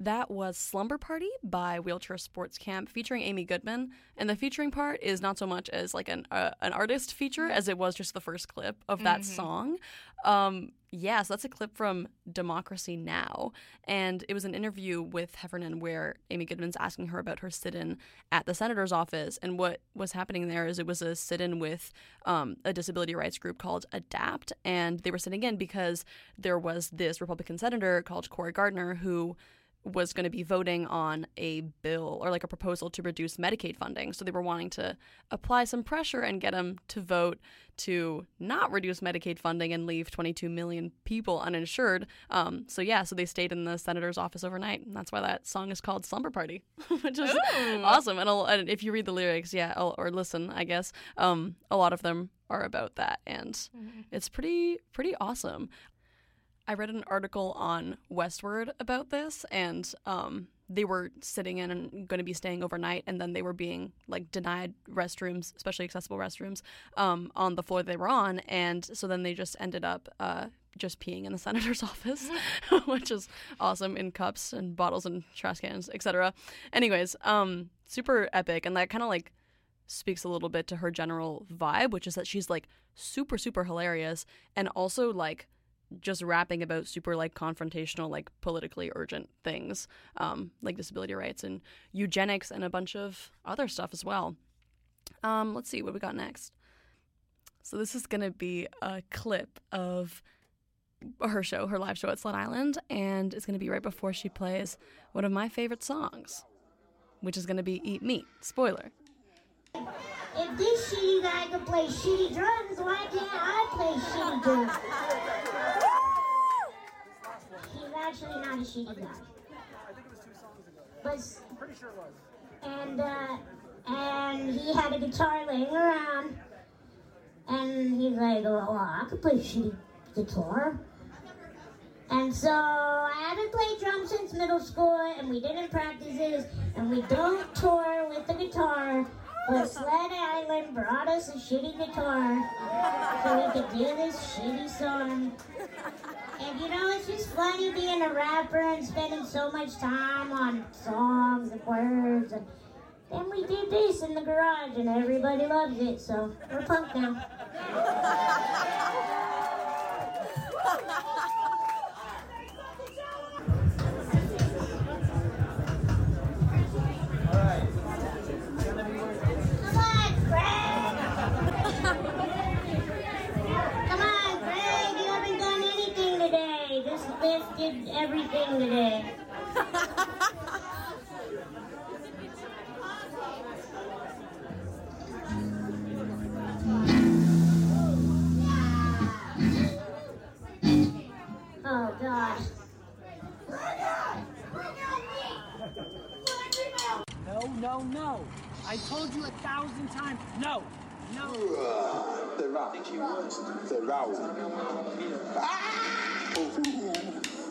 That was Slumber Party by Wheelchair Sports Camp featuring Amy Goodman. And the featuring part is not so much as like an artist feature as it was just the first clip of that song. So that's a clip from Democracy Now! And it was an interview with Heffernan where Amy Goodman's asking her about her sit-in at the senator's office. And what was happening there is it was a sit-in with a disability rights group called ADAPT. And they were sitting in because there was this Republican senator called Cory Gardner who was going to be voting on a bill or like a proposal to reduce Medicaid funding. So they were wanting to apply some pressure and get him to vote to not reduce Medicaid funding and leave 22 million people uninsured. So they stayed in the senator's office overnight. And that's why that song is called Slumber Party, which is awesome. And if you read the lyrics, or listen, I guess, a lot of them are about that. And it's pretty awesome. I read an article on Westword about this, and they were sitting in and going to be staying overnight, and then they were being like denied restrooms, especially accessible restrooms, on the floor they were on, and so then they just ended up just peeing in the senator's office, which is awesome, in cups and bottles and trash cans, etc. Anyways, super epic, and that kind of like speaks a little bit to her general vibe, which is that she's like super, super hilarious, and also like just rapping about super like confrontational, like politically urgent things, like disability rights and eugenics and a bunch of other stuff as well. Let's see what we got next. So this is going to be a clip of her live show at Slut Island, and it's going to be right before she plays one of my favorite songs, which is going to be Eat Meat. Spoiler. If this shitty guy can play shitty drums, why can't I play shitty drums? He's actually not a shitty guy. I think it was 2 songs ago. But, I'm pretty sure it was. And he had a guitar laying around. And he's like, well, I could play shitty guitar. And so I haven't played drums since middle school, and we didn't practice this, and we don't tour with the guitar. But Sled Island brought us a shitty guitar so we could do this shitty song. And it's just funny being a rapper and spending so much time on songs and words. And then we did this in the garage and everybody loves it, so we're pumped now. This did everything today. Oh, God. No. I told you 1,000 times. No. The round.